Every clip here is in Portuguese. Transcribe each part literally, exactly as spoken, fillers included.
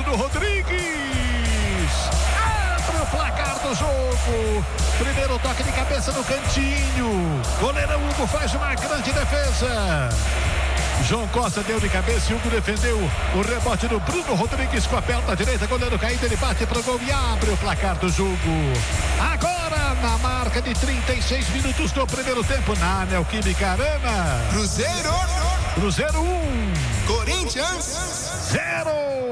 Bruno Rodrigues. Abre o placar do jogo. Primeiro toque de cabeça no cantinho. Goleirão Hugo faz uma grande defesa. João Costa deu de cabeça e Hugo defendeu o rebote do Bruno Rodrigues com a perna direita. Goleiro caído, ele bate pro gol e abre o placar do jogo. Agora, na marca de trinta e seis minutos do primeiro tempo, na Neoquímica Arena. Cruzeiro. Cruzeiro um. Corinthians zero.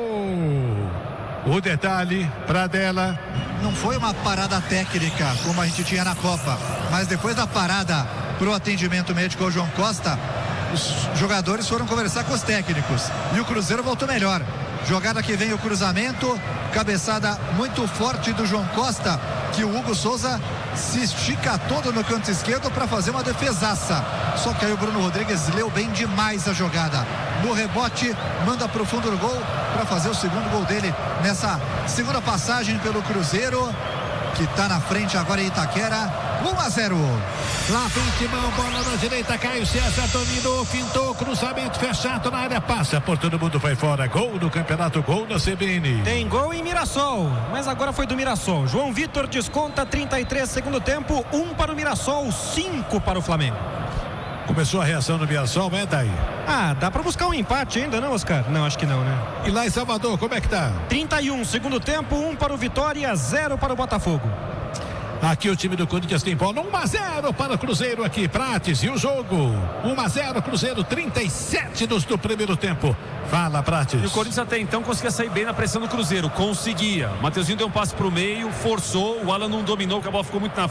O detalhe, Pradella. Não foi uma parada técnica como a gente tinha na Copa, mas depois da parada pro atendimento médico ao João Costa, os jogadores foram conversar com os técnicos e o Cruzeiro voltou melhor. Jogada que vem o cruzamento, cabeçada muito forte do João Costa, que o Hugo Souza se estica todo no canto esquerdo para fazer uma defesaça. Só que aí o Bruno Rodrigues leu bem demais a jogada. No rebote, manda pro fundo do gol para fazer o segundo gol dele nessa segunda passagem pelo Cruzeiro, que está na frente agora em Itaquera. um a zero. Lá frente, mão, bola na direita, Caio César dominou, fintou, cruzamento fechado na área, passa por todo mundo, foi fora. Gol no campeonato, gol na C B N. Tem gol em Mirassol, mas agora foi do Mirassol. João Vitor desconta trinta e três segundo tempo, um para o Mirassol, cinco para o Flamengo. Começou a reação do Mirassol, né, Daí? Ah, dá pra buscar um empate ainda, não, Oscar? Não, acho que não, né? E lá em Salvador, como é que tá? trinta e um segundo tempo, um para o Vitória, zero para o Botafogo. Aqui o time do Corinthians tem bola, um a zero para o Cruzeiro aqui, Prates, e o jogo, um a zero Cruzeiro, trinta e sete dos do primeiro tempo. Fala, Prates. E o Corinthians até então conseguia sair bem na pressão do Cruzeiro, conseguia. O Mateuzinho deu um passe pro meio, forçou, o Alan não dominou, que a bola ficou muito na